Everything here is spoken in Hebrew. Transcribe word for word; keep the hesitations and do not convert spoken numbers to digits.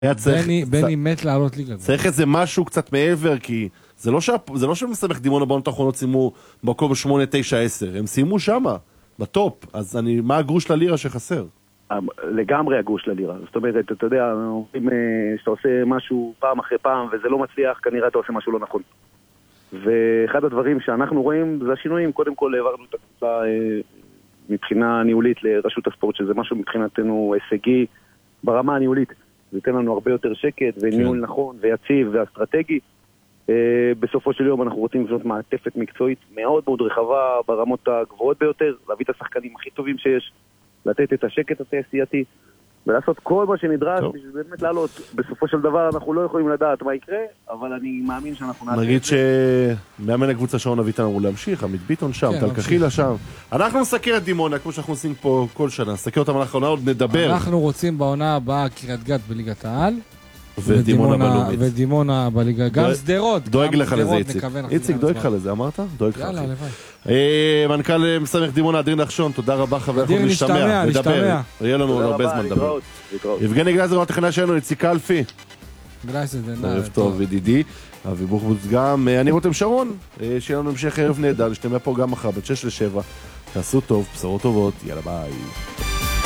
בני מת לעלות ליגה. צריך איזה משהו קצת מעבר, כי זה לא שמסמך דימונה בעונות האחרונות סיימו במקום שמונה, תשע, עשר, הם סיימו שמה, בטופ, אז מה הגרוש ללירה שחסר? לגמרי הגרוש ללירה, זאת אומרת, אתה יודע, אומרים שאתה עושה משהו פעם אחרי פעם וזה לא מצליח, כנראה אתה עושה משהו לא נכון. ואחד הדברים שאנחנו רואים זה השינויים, קודם כל העברנו את הקבוצה מבחינה ניהולית לרשות הספורט, שזה משהו מבחינתנו הישגי ברמה הניהולית. זה ייתן לנו הרבה יותר שקט וניהול נכון ויציב ואסטרטגי. בסופו של יום אנחנו רוצים לבנות מעטפת מקצועית מאוד מאוד רחבה ברמות הגבוהות ביותר, להביא את השחקנים הכי טובים שיש, לתת את השקט התעשייתי ולעשות כל מה שנדרש בשביל באמת לעלות. בסופו של דבר אנחנו לא יכולים לדעת מה יקרה, אבל אני מאמין שאנחנו נעשה. נגיד שמאמן הקבוצה שעון אביטן אמרו להמשיך, עמית ביטון שם, תלקחילה שם. אנחנו נסקר את דימונה, כמו שאנחנו עושים פה כל שנה. נסקר אותם על האחרונה, עוד נדבר. אנחנו רוצים בעונה הבאה קריית גת בליגת העל. ודימונה בלאומית. ודימונה בליגה, גם סדרות. דואג לך לזה, איציק. איציק, דואג לך לזה, אמרת? דואג לך. יאללה, לביא. מנכ"ל מסמך דימונה, אדיר נחשון, תודה רבה חבר. אדיר נשתמע, נשתמע. יהיה לנו עוד הרבה זמן לדבר. יבגני גלזר, התכנה שלנו, איציק קלפי. ערב טוב, ידידי. אבי בוחבוץ גם. אני רותם שרון, שיהיה לנו המשך ערב נהדר, נשתמע פה גם מחר, בת שש לשבע. תעשו טוב, בשורות טובות, יאללה ביי.